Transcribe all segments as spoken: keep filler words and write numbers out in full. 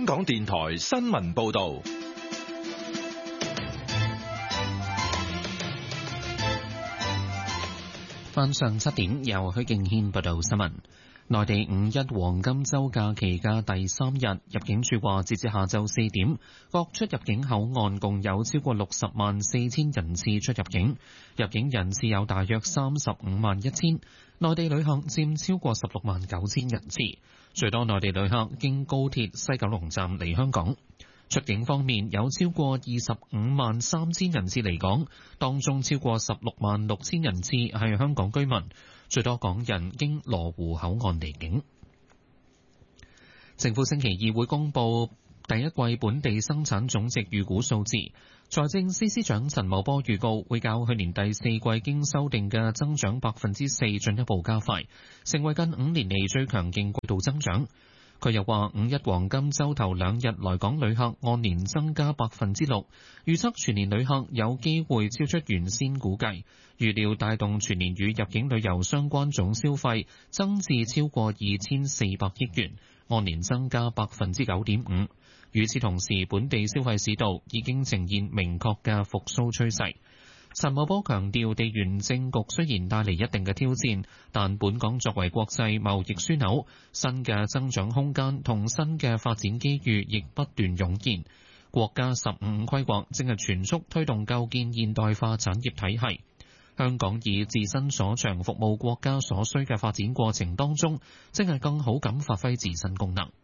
港電台新聞報道。 晚上七點，由許敬軒報道新聞。內地五一黃金週假期嘅第三日，入境處話，截至下晝四點，各出入境口岸共有超過六十萬四千人次出入境，入境人次有大約三十五萬一千，內地旅客佔超過十六萬九千人次，最多內地旅客經高鐵西九龍站嚟香港。出境方面，有超過二十五萬三千人次離港，當中超過十六萬六千人次係香港居民，最多港人經羅湖口岸離境。政府星期二會公布第一季本地生產總值預估數字，財政司司長陳茂波預告會較去年第四季經修訂嘅增長百分之四進一步加快，成為近五年嚟最強勁季度增長。佢又話：五一黃金週頭兩日來港旅客按年增加百分之六，預測全年旅客有機會超出原先估計，預料帶動全年與入境旅遊相關總消費增至超過二千四百億元，按年增加百分之九點五。與此同時，本地消費市道已經呈現明確嘅復甦趨勢。陳茂波強調，地緣政局雖然帶嚟一定嘅挑戰，但本港作為國際貿易樞紐，新嘅增長空間同新嘅發展機遇亦不斷湧現。國家十五五規劃正係全速推動構建現代化產業體系。香港以自身所長服務國家所需嘅發展過程當中，正係更好咁發揮自身功能。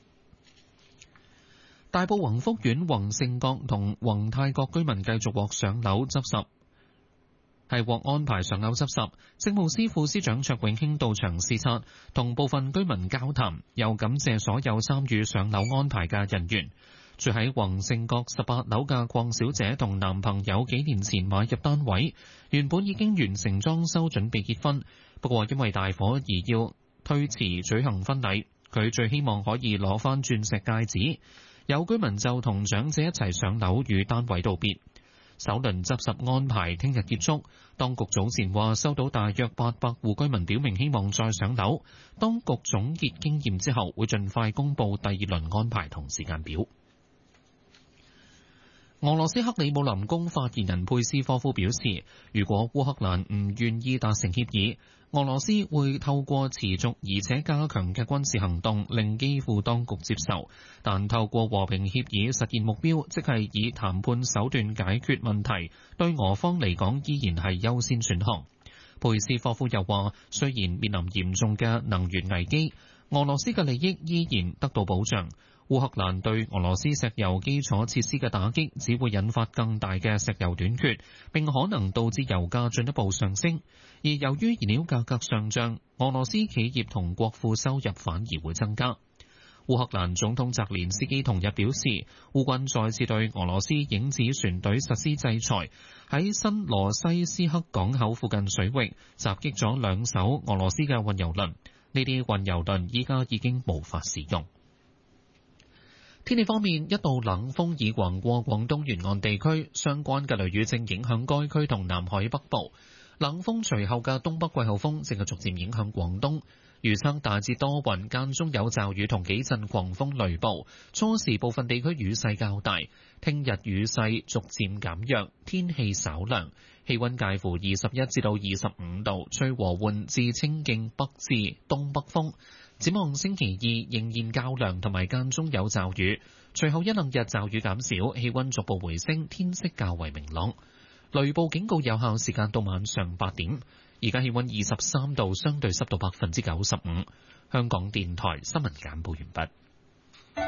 大埔宏福苑宏盛閣同宏泰閣居民繼續獲上樓執拾。係獲安排上樓執拾，政務司副司長卓永興到場視察，同部分居民交談，又感謝所有參與上樓安排嘅人員。住喺宏盛閣十八樓嘅鄺小姐同男朋友幾年前買入單位，原本已經完成裝修準備結婚，不過因為大火而要推遲舉行婚禮。佢最希望可以攞返鑽石戒指。有居民就同長者一齊上樓與單位道別。首輪執拾安排聽日結束，當局早前話收到大約八百戶居民表明希望再上樓，當局總結經驗之後會盡快公佈第二輪安排同時間表。俄羅斯克里姆林宮發言人佩斯科夫表示，如果烏克蘭唔願意達成協議，俄羅斯會透過持續而且加強嘅軍事行動令基輔當局接受，但透過和平協議實現目標，即係以談判手段解決問題，對俄方嚟講依然係優先選項。佩斯科夫又話，雖然面臨嚴重嘅能源危機，俄羅斯嘅利益依然得到保障。烏克蘭對俄羅斯石油基礎設施嘅打擊只會引發更大嘅石油短缺，並可能導致油價進一步上升。而由於燃料價格上漲，俄羅斯企業同國庫收入反而會增加。烏克蘭總統澤連斯基同日表示，烏軍再次對俄羅斯影子船隊實施制裁，喺新羅西斯克港口附近水域襲擊咗兩艘俄羅斯嘅運油輪，呢啲運油輪依家已經無法使用。天氣方面，一道冷鋒已橫過廣東沿岸地區，相關嘅雷雨正影響該區同南海北部。冷鋒隨後嘅東北季候風正係逐漸影響廣東，預測大致多雲，間中有驟雨同幾陣狂風雷暴，初時部分地區雨勢較大。聽日雨勢逐漸減弱，天氣稍涼，氣溫介乎二十一至到二十五度，吹和緩至清勁北至東北風。展望星期二仍然較涼，同埋間中有驟雨，隨後一兩日驟雨減少，氣溫逐步回升，天色較為明朗。雷暴警告有效時間到晚上八點。而家氣溫二十三度，相對濕度百分之九十五。香港電台新聞簡報完畢。